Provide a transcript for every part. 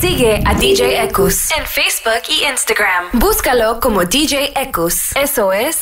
Sigue a DJ Ekus en Facebook y Instagram. Búscalo como DJ Ekus. Eso es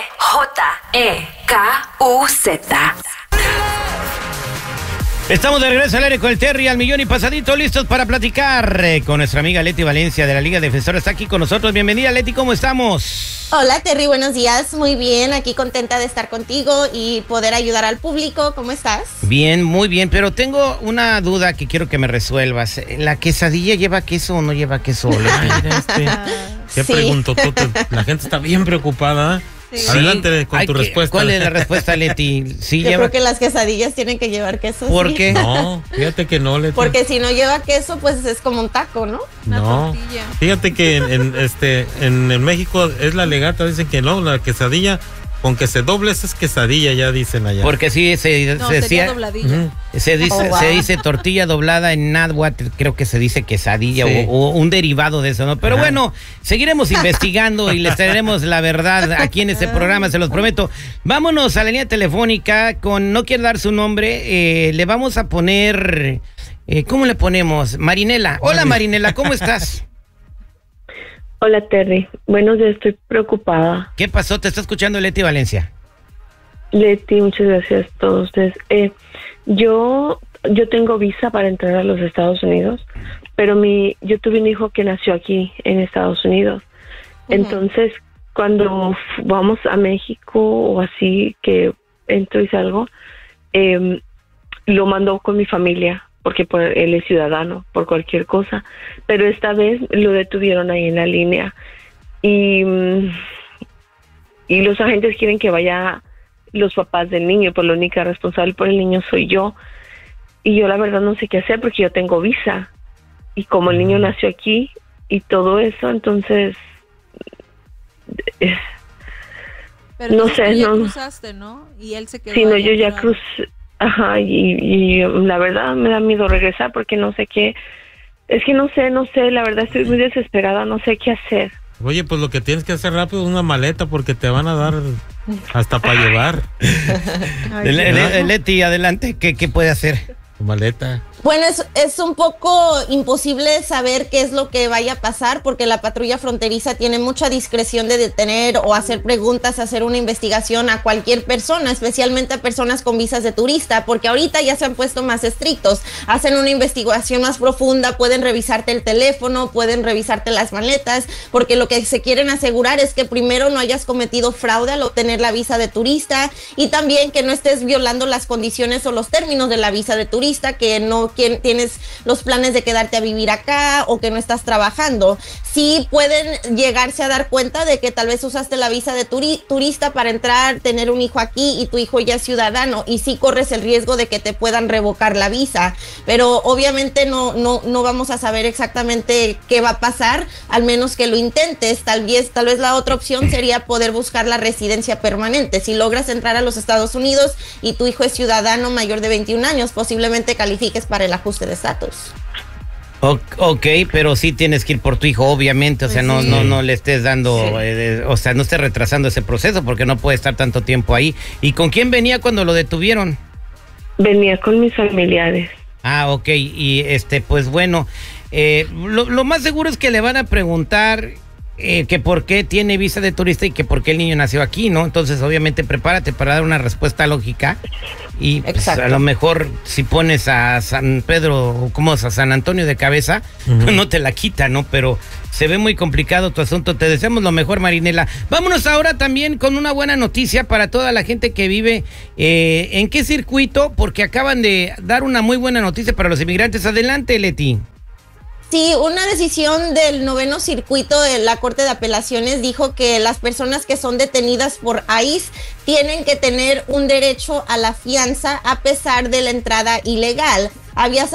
DJEKUZ. Estamos de regreso al aire con el Terry al millón y pasadito, listos para platicar con nuestra amiga Leti Valencia de la Liga Defensora. Está aquí con nosotros. Bienvenida, Leti, ¿cómo estamos? Hola, Terry, buenos días. Muy bien, aquí contenta de estar contigo y poder ayudar al público. ¿Cómo estás? Bien, muy bien, pero tengo una duda que quiero que me resuelvas. ¿La quesadilla lleva queso o no lleva queso, Leti? ¿Qué pregunto? La gente está bien preocupada. Sí. Adelante con tu respuesta. ¿Cuál es la respuesta, Leti? Sí, yo creo que las quesadillas tienen que llevar queso. ¿Por qué? No, fíjate que no, Leti. Porque si no lleva queso, pues es como un taco, ¿no? Una tortilla. Fíjate que en México es la legata, dicen que no, la quesadilla, con que se doble es quesadilla, ya dicen allá. Porque sí se decía dobladilla. Se dice tortilla doblada en náhuatl, creo que se dice quesadilla, sí, o un derivado de eso, ¿no? Pero bueno, seguiremos investigando y les traeremos la verdad aquí en este programa, se los prometo. Vámonos a la línea telefónica con, no quiero dar su nombre, le vamos a poner, ¿cómo le ponemos? Marinela. Hola, Marinela, ¿cómo estás? Hola, Terry. Bueno, yo estoy preocupada. ¿Qué pasó? Te está escuchando Leti Valencia. Leti, muchas gracias a todos ustedes. Yo tengo visa para entrar a los Estados Unidos, pero yo tuve un hijo que nació aquí en Estados Unidos. Entonces, cuando vamos a México o así, que entro y salgo, lo mando con mi familia, porque él es ciudadano, por cualquier cosa. Pero esta vez lo detuvieron ahí en la línea y los agentes quieren que vaya los papás del niño, pues la única responsable por el niño soy yo. Y yo la verdad no sé qué hacer porque yo tengo visa. Y como el niño nació aquí y todo eso, entonces... Pero no sé, ya no cruzaste, ¿no? Y él se quedó. Sí, no, yo ya crucé. Ajá, y la verdad me da miedo regresar porque no sé qué. Es que no sé, la verdad estoy muy desesperada, no sé qué hacer. Oye, pues lo que tienes que hacer rápido es una maleta porque te van a dar hasta para llevar. Leti, adelante, ¿qué puede hacer? Tu maleta. Bueno, es un poco imposible saber qué es lo que vaya a pasar porque la patrulla fronteriza tiene mucha discreción de detener o hacer preguntas, hacer una investigación a cualquier persona, especialmente a personas con visas de turista, porque ahorita ya se han puesto más estrictos, hacen una investigación más profunda, pueden revisarte el teléfono, pueden revisarte las maletas, porque lo que se quieren asegurar es que primero no hayas cometido fraude al obtener la visa de turista y también que no estés violando las condiciones o los términos de la visa de turista, que no tienes los planes de quedarte a vivir acá o que no estás trabajando. Sí pueden llegarse a dar cuenta de que tal vez usaste la visa de turista para entrar, tener un hijo aquí y tu hijo ya es ciudadano y sí corres el riesgo de que te puedan revocar la visa, pero obviamente no vamos a saber exactamente qué va a pasar, al menos que lo intentes. Tal vez la otra opción sería poder buscar la residencia permanente. Si logras entrar a los Estados Unidos y tu hijo es ciudadano mayor de 21 años, posiblemente califiques para el ajuste de estatus. Ok, pero sí tienes que ir por tu hijo, obviamente, o sea, no le estés dando, o sea, no estés retrasando ese proceso porque no puede estar tanto tiempo ahí. ¿Y con quién venía cuando lo detuvieron? Venía con mis familiares. Ah, ok, y pues bueno, lo más seguro es que le van a preguntar que por qué tiene visa de turista y que por qué el niño nació aquí, ¿no? Entonces, obviamente, prepárate para dar una respuesta lógica. Y pues, a lo mejor si pones a San Pedro, como a San Antonio de cabeza, no te la quita, ¿no? Pero se ve muy complicado tu asunto. Te deseamos lo mejor, Marinela. Vámonos ahora también con una buena noticia para toda la gente que vive ¿en qué circuito? Porque acaban de dar una muy buena noticia para los inmigrantes. Adelante, Leti. Sí, una decisión del 9º circuito de la Corte de Apelaciones dijo que las personas que son detenidas por ICE tienen que tener un derecho a la fianza a pesar de la entrada ilegal. Había